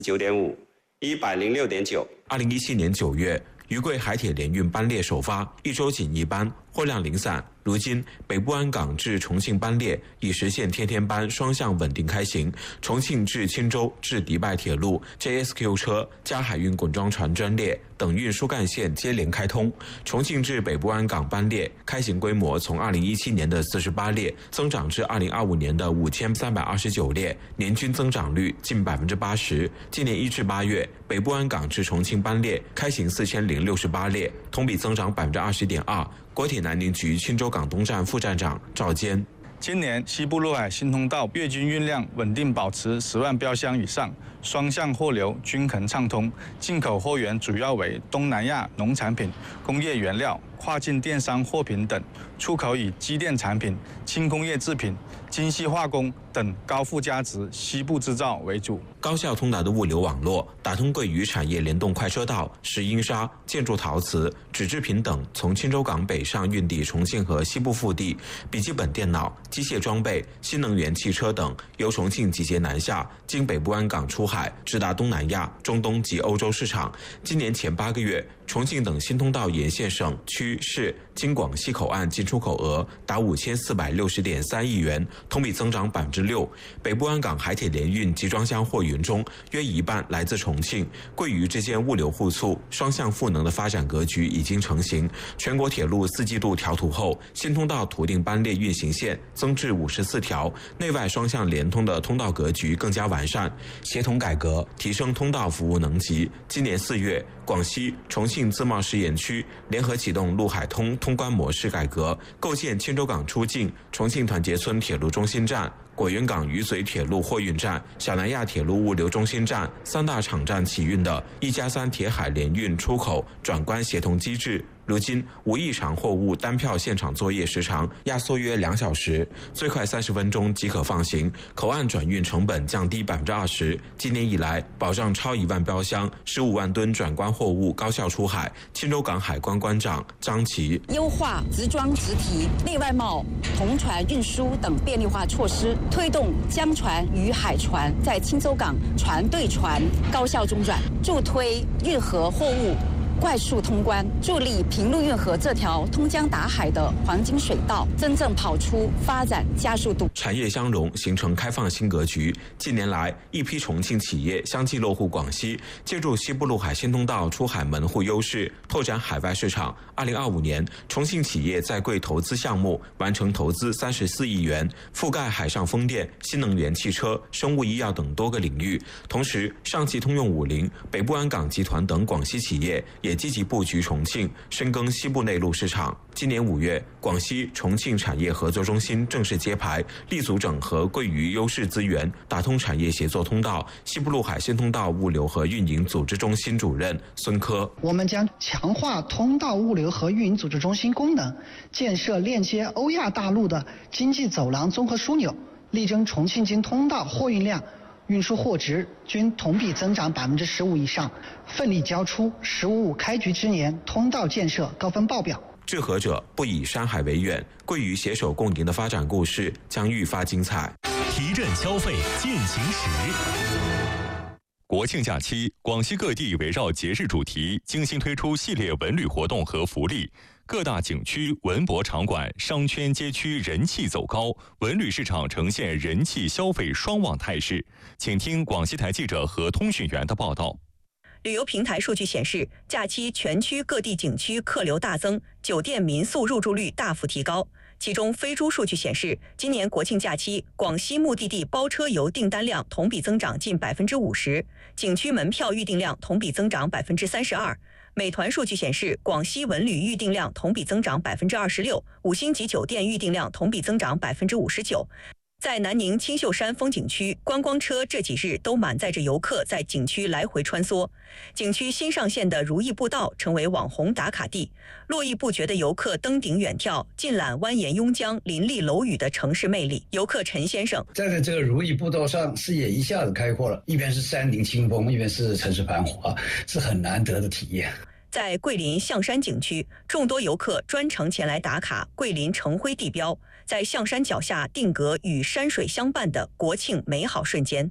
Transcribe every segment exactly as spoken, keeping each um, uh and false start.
九点五，一百零六点九。 二零一七年九月，渝桂海铁联运班列首发，一周仅一班，货量零散。如今，北部安港至重庆班列已实现天天班双向稳定开行，重庆至钦州至迪拜铁路 J S Q 车加海运滚装船专列等运输干线接连开通。重庆至北部安港班列开行规模从二零一七年的四十八列增长至二零二五年的五千三百二十九列，年均增长率近百分之八十。今年一至八月，北部安港至重庆班列开行四千零六十八列，同比增长百分之二十点二。国铁南宁局钦州港东站副站长赵坚。 今年西部陆海新通道月均运量稳定保持十万标箱以上，双向货流均衡畅通。进口货源主要为东南亚农产品、工业原料、跨境电商货品等，出口以机电产品、轻工业制品、精细化工等高附加值西部制造为主。 高效通达的物流网络，打通桂渝产业联动快车道，石英砂、建筑陶瓷、纸制品等从钦州港北上运抵重庆和西部腹地，笔记本电脑、机械装备、新能源汽车等由重庆集结南下，经北部安港出海，直达东南亚、中东及欧洲市场。今年前八个月，重庆等新通道沿线省区市经广西口岸进出口额达五千四百六十点三亿元，同比增长百分之六。北部安港海铁联运集装箱货运中，约一半来自重庆。桂渝之间物流互促、双向赋能的发展格局已经成型。全国铁路四季度调图后，新通道图定班列运行线增至五十四条，内外双向联通的通道格局更加完善，协同改革，提升通道服务能级。今年四月，广西、重庆自贸试验区联合启动陆海通通关模式改革，构建钦州港出境、重庆团结村铁路中心站、果园港渝绥铁路货运站、小南亚铁路物流中心站三大场站启运的一加三铁海联运出口转关协同机制。如今，无异常货物单票现场作业时长压缩约两小时，最快三十分钟即可放行，口岸转运成本降低百分之二十。今年以来，保障超一万标箱、十五万吨转关货物高效出海。钦州港海关关长张琪： 优化直装直提、内外贸、同船运输等便利化措施，推动江船与海船在钦州港船对船高效中转，助推运河货物快速通关，助力平陆运河这条通江达海的黄金水道真正跑出发展加速度。 产业相融，形成开放新格局。近年来，一批重庆企业相继落户广西，借助西部陆海新通道出海门户优势，拓展海外市场。二零二五年，重庆企业在桂投资项目完成投资三十四亿元，覆盖海上风电、新能源汽车、生物医药等多个领域。同时，上汽通用五菱、北部安港集团等广西企业也也积极布局重庆，深耕西部内陆市场。今年五月，广西重庆产业合作中心正式揭牌，立足整合桂渝优势资源，打通产业协作通道。西部陆海新通道物流和运营组织中心主任孙科： 我们将强化通道物流和运营组织中心功能，建设链接欧亚大陆的经济走廊综合枢纽，力争重庆经通道货运量、运输货值均同比增长百分之十五以上，奋力交出“十五五”开局之年通道建设高分报表。 治河者不以山海为远，桂渝携手共赢的发展故事将愈发精彩。 提振消费进行时。国庆假期，广西各地围绕节日主题，精心推出系列文旅活动和福利。各大景区、文博场馆、商圈街区人气走高，文旅市场呈现人气消费双旺态势。请听广西台记者和通讯员的报道。 旅游平台数据显示，假期全区各地景区客流大增，酒店民宿入住率大幅提高。其中，飞猪数据显示，今年国庆假期，广西目的地包车游订单量同比增长近百分之五十，景区门票预订量同比增长百分之三十二。美团数据显示，广西文旅预订量同比增长百分之二十六，五星级酒店预订量同比增长百分之五十九。在南宁青秀山风景区，观光车这几日都满载着游客在景区来回穿梭。景区新上线的如意步道成为网红打卡地，络绎不绝的游客登顶远眺，尽览蜿蜒邕江、林立楼宇的城市魅力。游客陈先生站在这个如意步道上，视野一下子开阔了，一边是山林清风，一边是城市繁华，是很难得的体验。 在桂林象山景区，众多游客专程前来打卡桂林城徽地标，在象山脚下定格与山水相伴的国庆美好瞬间。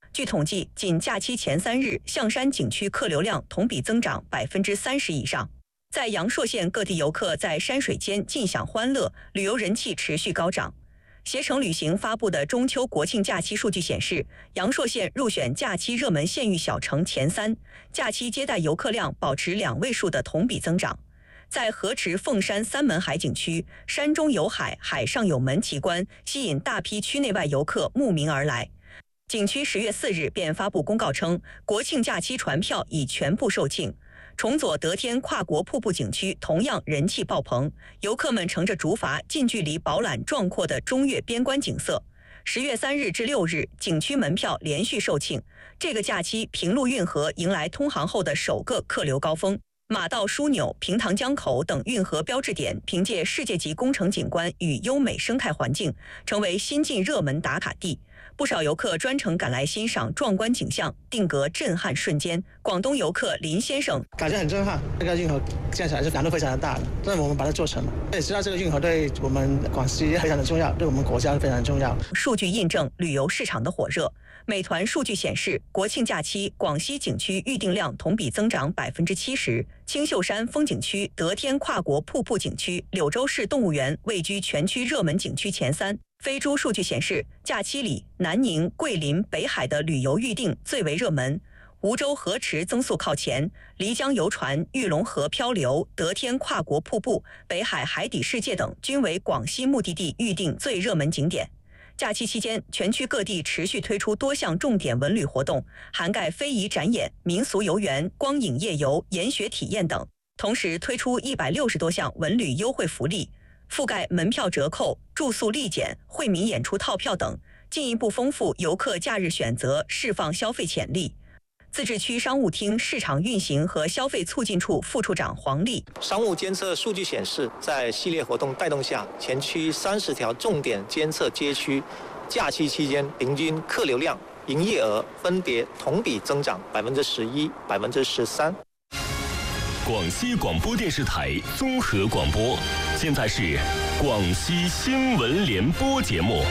据统计，仅假期前三日，象山景区客流量同比增长百分之三十以上。在阳朔县，各地游客在山水间尽享欢乐，旅游人气持续高涨。携程旅行发布的中秋国庆假期数据显示，阳朔县入选假期热门县域小城前三，假期接待游客量保持两位数的同比增长。在河池凤山三门海景区，山中有海，海上有门奇观，吸引大批区内外游客慕名而来。景区十月四日便发布公告称，国庆假期船票已全部售罄。崇左得天跨国瀑布景区同样人气爆棚，游客们乘着竹筏近距离饱览壮阔的中越边关景色。十月三日至六日，景区门票连续售罄。这个假期，平陆运河迎来通航后的首个客流高峰。马道枢纽、平塘江口等运河标志点，凭借世界级工程景观与优美生态环境，成为新晋热门打卡地。不少游客专程赶来欣赏壮观景象，定格震撼瞬间。广东游客林先生感觉很震撼，这个运河建起来是难度非常的大的，但是我们把它做成了。也知道这个运河对我们广西非常的重要，对我们国家非常的重要。 数据印证旅游市场的火热。美团数据显示，国庆假期广西景区预订量同比增长百分之七十。青秀山风景区、得天跨国瀑布景区、柳州市动物园位居全区热门景区前三。飞猪数据显示，假期里南宁、桂林、北海的旅游预订最为热门，梧州河池增速靠前，漓江游船、玉龙河漂流、得天跨国瀑布、北海海底世界等均为广西目的地预订最热门景点。假期期间，全区各地持续推出多项重点文旅活动，涵盖非遗展演、民俗游园、光影夜游、研学体验等，同时推出一百六十多项文旅优惠福利，覆盖门票折扣、住宿立减、惠民演出套票等，进一步丰富游客假日选择，释放消费潜力。自治区商务厅市场运行和消费促进处副处长黄丽， 商务监测数据显示，在系列活动带动下，全区三十条重点监测街区，假期期间平均客流量、营业额分别同比增长百分之十一、百分之十三。 广西广播电视台综合广播，现在是广西新闻联播节目。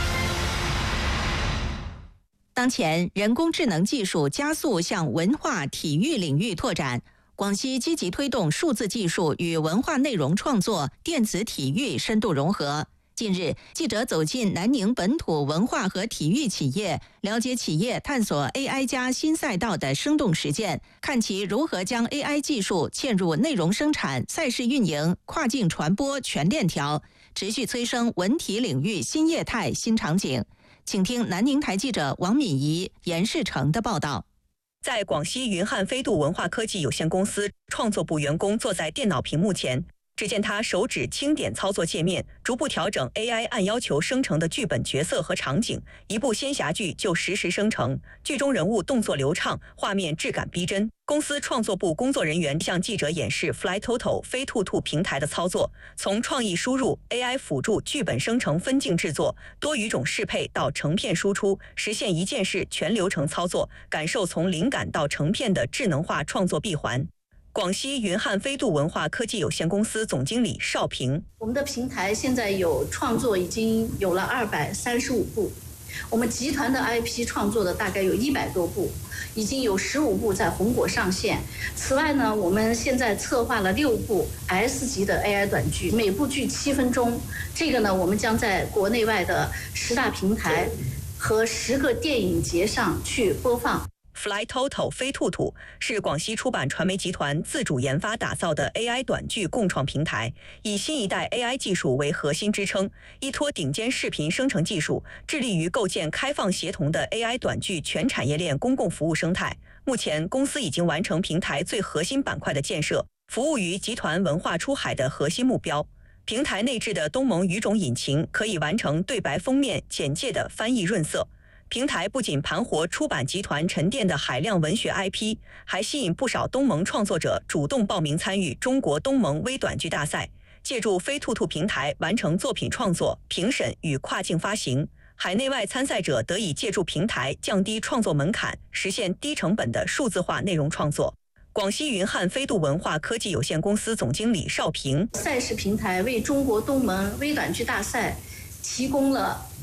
当前，人工智能技术加速向文化、体育领域拓展。广西积极推动数字技术与文化内容创作、电子体育深度融合。近日，记者走进南宁本土文化和体育企业，了解企业探索 A I 加新赛道的生动实践，看其如何将 A I 技术嵌入内容生产、赛事运营、跨境传播全链条，持续催生文体领域新业态、新场景。请听南宁台记者王敏仪、严世成的报道。 在广西云汉飞度文化科技有限公司，创作部员工坐在电脑屏幕前，只见他手指轻点操作界面，逐步调整 A I 按要求生成的剧本角色和场景，一部仙侠剧就实时生成，剧中人物动作流畅，画面质感逼真。公司创作部工作人员向记者演示 FlyTotal 飞兔兔平台的操作，从创意输入、A I 辅助剧本生成、分镜制作、多语种适配到成片输出，实现一键式全流程操作，感受从灵感到成片的智能化创作闭环。广西云汉飞度文化科技有限公司总经理邵平， 我们的平台现在有创作已经有了二百三十五部，我们集团的 I P 创作的大概有一百多部，已经有十五部在红果上线。此外呢，我们现在策划了六部 S 级的 A I 短剧，每部剧七分钟。这个呢，我们将在国内外的十大平台和十个电影节上去播放。 FlyTotal 飞兔兔是广西出版传媒集团自主研发打造的 A I 短剧共创平台，以新一代 A I 技术为核心支撑，依托顶尖视频生成技术，致力于构建开放协同的 A I 短剧全产业链公共服务生态。目前，公司已经完成平台最核心板块的建设，服务于集团文化出海的核心目标。平台内置的东盟语种引擎可以完成对白、封面、简介的翻译润色。平台不仅盘活出版集团沉淀的海量文学 I P， 还吸引不少东盟创作者主动报名参与中国东盟微短剧大赛，借助飞兔兔平台完成作品创作、评审与跨境发行。海内外参赛者得以借助平台降低创作门槛，实现低成本的数字化内容创作。广西云汉飞度文化科技有限公司总经理邵平， 赛事平台为中国东盟微短剧大赛提供了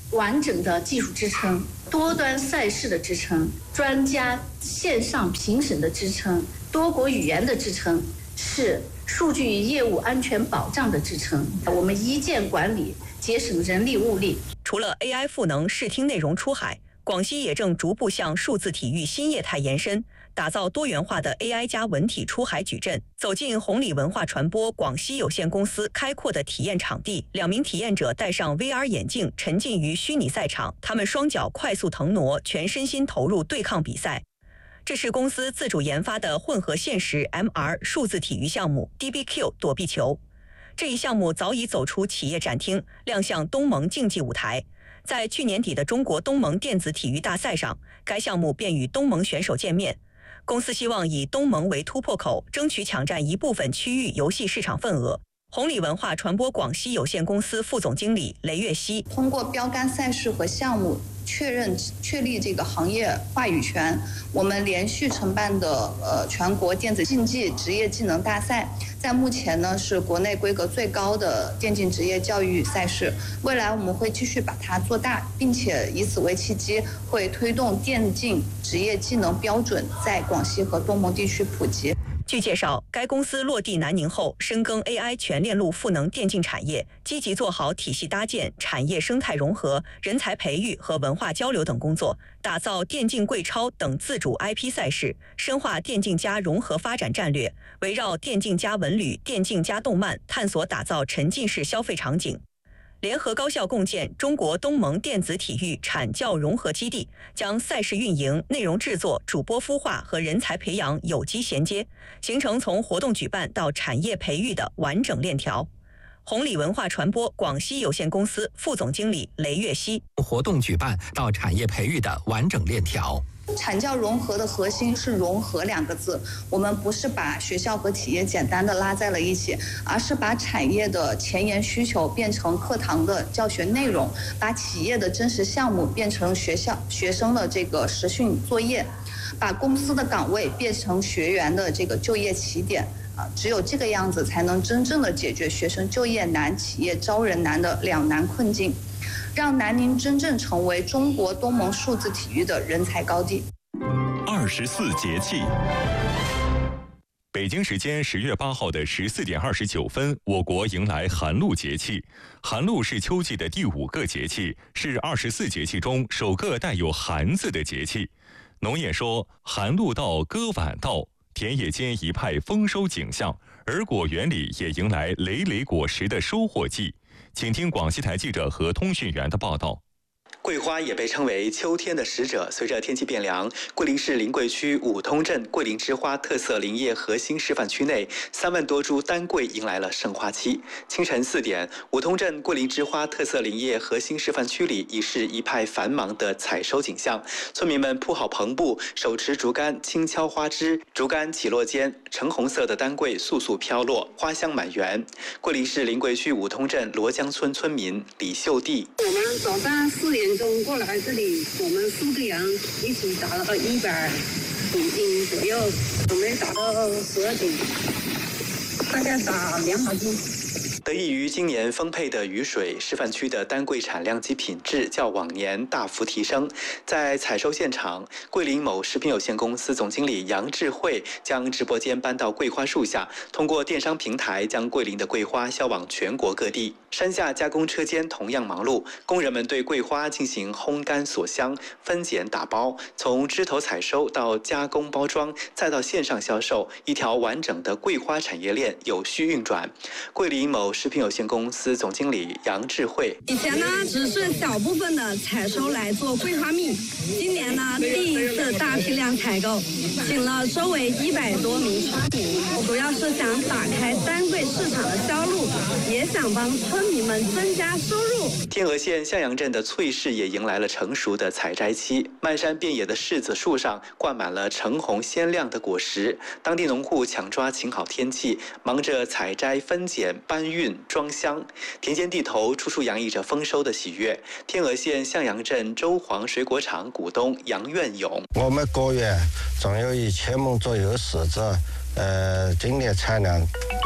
完整的技术支撑、多端赛事的支撑、专家线上评审的支撑、多国语言的支撑，是数据与业务安全保障的支撑。我们一键管理，节省人力物力。 除了 A I 赋能视听内容出海，广西也正逐步向数字体育新业态延伸，打造多元化的 A I 加文体出海矩阵。走进红礼文化传播广西有限公司开阔的体验场地，两名体验者戴上 V R 眼镜，沉浸于虚拟赛场，他们双脚快速腾挪，全身心投入对抗比赛。这是公司自主研发的混合现实 M R 数字体育项目 D B Q 躲避球。这一项目早已走出企业展厅，亮相东盟竞技舞台。在去年底的中国东盟电子体育大赛上，该项目便与东盟选手见面。公司希望以东盟为突破口，争取抢占一部分区域游戏市场份额。红礼文化传播广西有限公司副总经理雷月熙， 通过标杆赛事和项目确认确立这个行业话语权，我们连续承办的呃全国电子竞技职业技能大赛，在目前呢是国内规格最高的电竞职业教育赛事。未来我们会继续把它做大，并且以此为契机，会推动电竞职业技能标准在广西和东盟地区普及。 据介绍，该公司落地南宁后，深耕 A I 全链路赋能电竞产业，积极做好体系搭建、产业生态融合、人才培育和文化交流等工作，打造电竞贵超等自主 I P 赛事，深化电竞加融合发展战略，围绕电竞加文旅、电竞加动漫，探索打造沉浸式消费场景。联合高校共建中国东盟电子体育产教融合基地，将赛事运营、内容制作、主播孵化和人才培养有机衔接，形成从活动举办到产业培育的完整链条。红礼文化传播广西有限公司副总经理雷月熙， 活动举办到产业培育的完整链条。 产教融合的核心是融合两个字，我们不是把学校和企业简单的拉在了一起，而是把产业的前沿需求变成课堂的教学内容，把企业的真实项目变成学校学生的这个实训作业，把公司的岗位变成学员的这个就业起点。啊，只有这个样子，才能真正的解决学生就业难、企业招人难的两难困境，让南宁真正成为中国东盟数字体育的人才高地。 二十四节气。北京时间十月八号的十四点二十九分，我国迎来寒露节气。寒露是秋季的第五个节气，是二十四节气中首个带有寒字的节气。农业说，寒露到，割晚到。田野间一派丰收景象，而果园里也迎来累累果实的收获季。请听广西台记者和通讯员的报道。 桂花也被称为秋天的使者。随着天气变凉，桂林市临桂区五通镇桂林之花特色林业核心示范区内，三万多株丹桂迎来了盛花期。清晨四点，五通镇桂林之花特色林业核心示范区里已是一派繁忙的采收景象。村民们铺好棚布，手持竹竿，轻敲花枝，竹竿起落间，橙红色的丹桂簌簌飘落，花香满园。桂林市临桂区五通镇罗江村村民李秀娣： 我们早上四点钟过来这里，我们四个人一起打了一百五斤左右，我们打到十二点，大概打两百斤。 得益于今年丰沛的雨水，示范区的丹桂产量及品质较往年大幅提升。在采收现场，桂林某食品有限公司总经理杨智慧将直播间搬到桂花树下，通过电商平台将桂林的桂花销往全国各地。山下加工车间同样忙碌，工人们对桂花进行烘干、锁箱、分拣、打包，从枝头采收到加工包装，再到线上销售，一条完整的桂花产业链有序运转。桂林某食品有限公司总经理杨智慧： 以前呢，只是小部分的采收来做桂花蜜，今年呢，第一次大批量采购，请了周围一百多名村民，主要是想打开丹桂市场的销路，也想帮村民们增加收入。 天鹅县向阳镇的翠柿也迎来了成熟的采摘期，漫山遍野的柿子树上挂满了橙红鲜亮的果实，当地农户抢抓晴好天气，忙着采摘、分拣、搬运、装箱，田间地头处处洋溢着丰收的喜悦。天鹅县向阳镇周黄水果厂股东杨愿勇： 我们个园总有一千亩左右柿子，呃，今年产量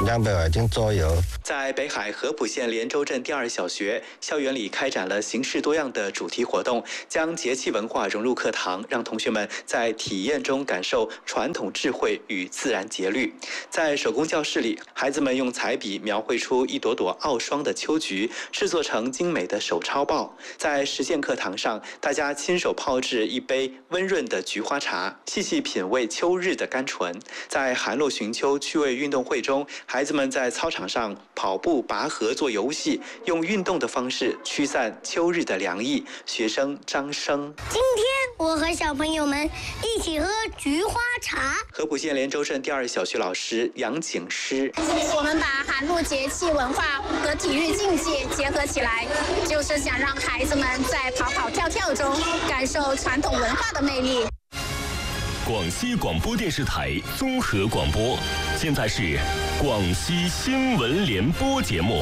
两百块钱左右。 在北海合浦县连州镇第二小学校园里开展了形式多样的主题活动，将节气文化融入课堂，让同学们在体验中感受传统智慧与自然节律。在手工教室里，孩子们用彩笔描绘出一朵朵傲霜的秋菊，制作成精美的手抄报。在实践课堂上，大家亲手泡制一杯温润的菊花茶，细细品味秋日的甘醇。在寒露寻秋趣味运动会中，孩子们在操场上跑步、拔河做游戏，用运动的方式驱散秋日的凉意。学生张生： 今天我和小朋友们一起喝菊花茶。 合浦县连州镇第二小学老师杨景诗： 我们把寒露节气文化和体育竞技结合起来，就是想让孩子们在跑跑跳跳中感受传统文化的魅力。 广西广播电视台综合广播，现在是广西新闻联播节目。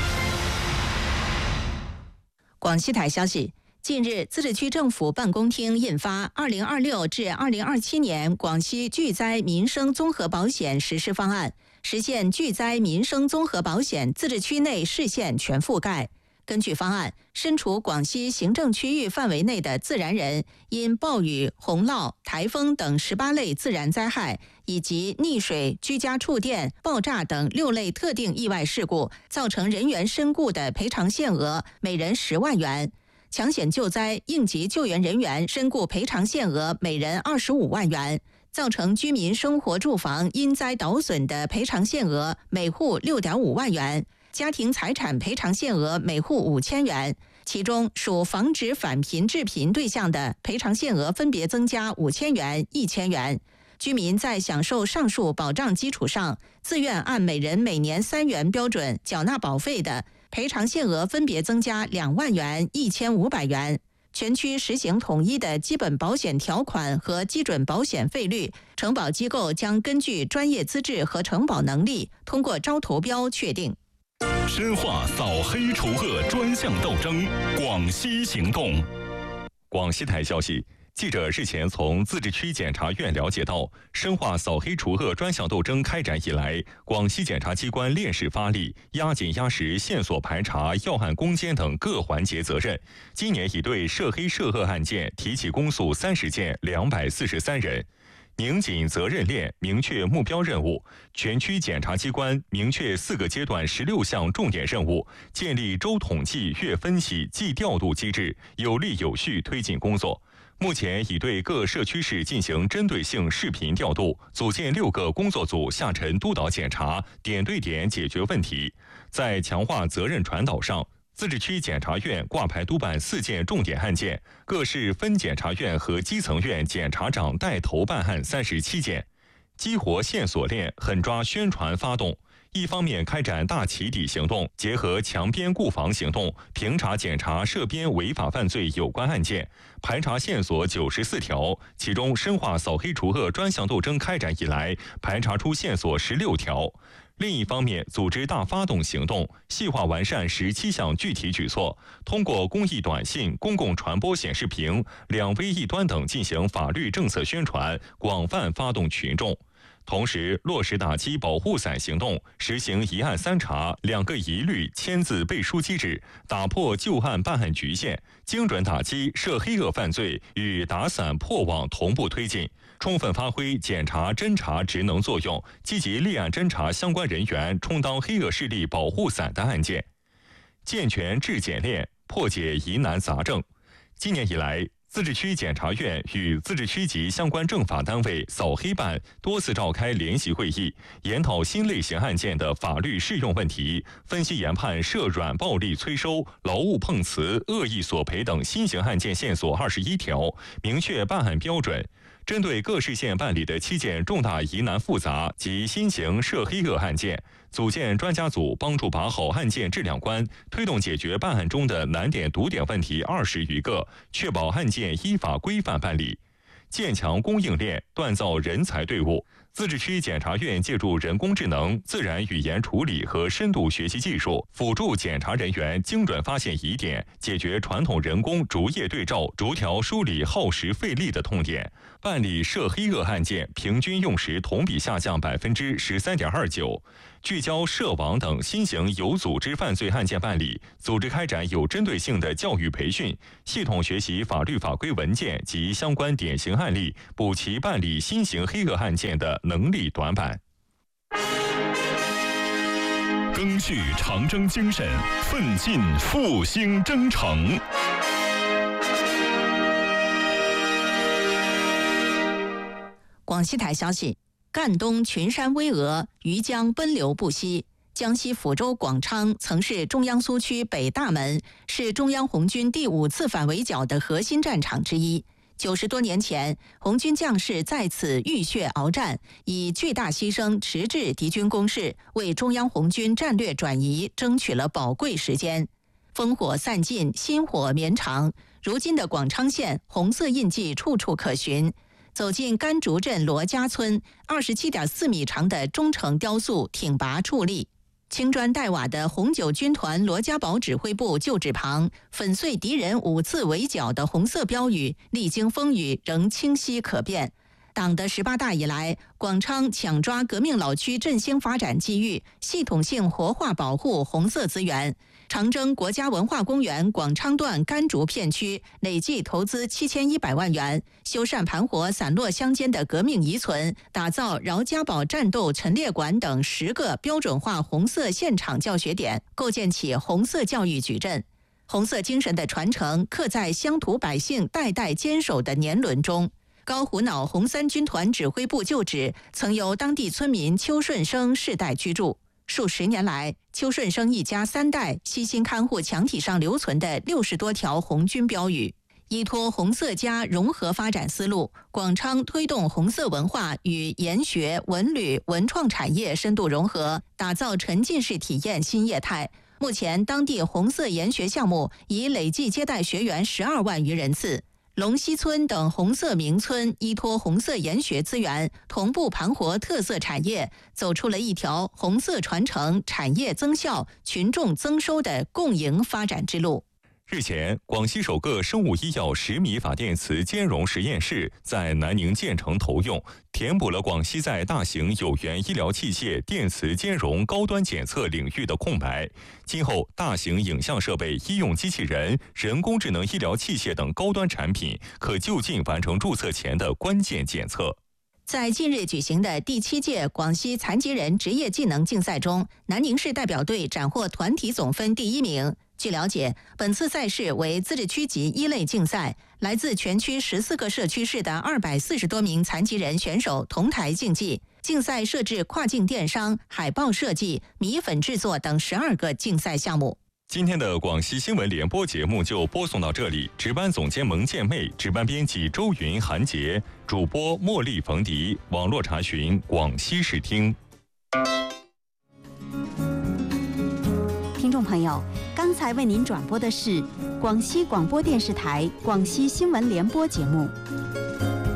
广西台消息，近日，自治区政府办公厅印发《二零二六至二零二七年广西巨灾民生综合保险实施方案》，实现巨灾民生综合保险自治区内市县全覆盖。根据方案，身处广西行政区域范围内的自然人，因暴雨、洪涝、台风等十八类自然灾害，以及溺水、居家触电、爆炸等六类特定意外事故，造成人员身故的赔偿限额每人十万元；抢险救灾、应急救援人员身故赔偿限额每人二十五万元；造成居民生活住房因灾倒损的赔偿限额每户六点五万元。家庭财产赔偿限额每户五千元，其中属防止返贫致贫对象的赔偿限额分别增加五千元、一千元。居民在享受上述保障基础上，自愿按每人每年三元标准缴纳保费的，赔偿限额分别增加两万元、一千五百元。全区实行统一的基本保险条款和基准保险费率，承保机构将根据专业资质和承保能力，通过招投标确定。 深化扫黑除恶专项斗争，广西行动。广西台消息，记者日前从自治区检察院了解到，深化扫黑除恶专项斗争开展以来，广西检察机关链式发力，压紧压实线索排查、要案攻坚等各环节责任。今年已对涉黑涉恶案件提起公诉三十件，两百四十三人。拧紧责任链，明确目标任务。全区检察机关明确四个阶段十六项重点任务，建立周统计、月分析、季调度机制，有力有序推进工作。目前已对各社区市进行针对性视频调度，组建六个工作组下沉督导检查，点对点解决问题。在强化责任传导上，自治区检察院挂牌督办四件重点案件，各市分检察院和基层院检察长带头办案三十七件，激活线索链，狠抓宣传发动。一方面开展大起底行动，结合强边固防行动，平查检查涉边违法犯罪有关案件，排查线索九十四条，其中深化扫黑除恶专项斗争开展以来，排查出线索十六条。另一方面，组织大发动行动，细化完善十七项具体举措，通过公益短信、公共传播显示屏、两微一端等进行法律政策宣传，广泛发动群众。同时，落实打击保护伞行动，实行一案三查、两个一律签字背书机制，打破旧案办案局限，精准打击涉黑恶犯罪与打伞破网同步推进，充分发挥检察侦查职能作用，积极立案侦查相关人员充当黑恶势力保护伞的案件，健全质检链，破解疑难杂症。今年以来，自治区检察院与自治区级相关政法单位扫黑办多次召开联席会议，研讨新类型案件的法律适用问题，分析研判涉软暴力催收、劳务碰瓷、恶意索赔等新型案件线索二十一条，明确办案标准。针对各市县办理的七件重大疑难复杂及新型涉黑恶案件，组建专家组帮助把好案件质量关，推动解决办案中的难点堵点问题二十余个，确保案件依法规范办理。建强供应链，锻造人才队伍。 自治区检察院借助人工智能、自然语言处理和深度学习技术，辅助检察人员精准发现疑点，解决传统人工逐页对照、逐条梳理耗时费力的痛点。办理涉黑恶案件平均用时同比下降百分之十三点二九。聚焦涉网等新型有组织犯罪案件办理，组织开展有针对性的教育培训，系统学习法律法规文件及相关典型案例，补齐办理新型黑恶案件的能力短板。 赓续长征精神，奋进复兴征程。 广西台消息，赣东群山巍峨，余江奔流不息。江西抚州广昌曾是中央苏区北大门，是中央红军第五次反围剿的核心战场之一。九十多年前，红军将士在此浴血鏖战，以巨大牺牲迟滞敌军攻势，为中央红军战略转移争取了宝贵时间。烽火散尽，薪火绵长。如今的广昌县红色印记处处可寻。走进甘竹镇罗家村，二十七点四米长的中程雕塑挺拔矗立。青砖黛瓦的红九军团罗家堡指挥部旧址旁，粉碎敌人五次围剿的红色标语，历经风雨仍清晰可辨。党的十八大以来，广昌抢抓革命老区振兴发展机遇，系统性活化保护红色资源。长征国家文化公园广昌段甘竹片区累计投资七千一百万元，修缮盘活散落乡间的革命遗存，打造饶家堡战斗陈列馆等十个标准化红色现场教学点，构建起红色教育矩阵。红色精神的传承刻在乡土百姓代代坚守的年轮中。高虎脑红三军团指挥部旧址曾由当地村民邱顺生世代居住。数十年来，邱顺生一家三代悉心看护墙体上留存的六十多条红军标语。依托红色家融合发展思路，广昌推动红色文化与研学、文旅、文创产业深度融合，打造沉浸式体验新业态。目前，当地红色研学项目已累计接待学员十二万余人次。龙溪村等红色名村依托红色研学资源，同步盘活特色产业，走出了一条红色传承、产业增效、群众增收的共赢发展之路。 日前，广西首个生物医药十米法电磁兼容实验室在南宁建成投用，填补了广西在大型有源医疗器械电磁兼容高端检测领域的空白。今后，大型影像设备、医用机器人、人工智能医疗器械等高端产品可就近完成注册前的关键检测。 在近日举行的第七届广西残疾人职业技能竞赛中，南宁市代表队斩获团体总分第一名。据了解，本次赛事为自治区级一类竞赛，来自全区十四个社区市的二百四十多名残疾人选手同台竞技。竞赛设置跨境电商、海报设计、米粉制作等十二个竞赛项目。 今天的广西新闻联播节目就播送到这里，值班总监蒙建妹，值班编辑周云、韩杰，主播茉莉、冯迪，网络查询广西视听。 听众朋友，刚才为您转播的是广西广播电视台广西新闻联播节目。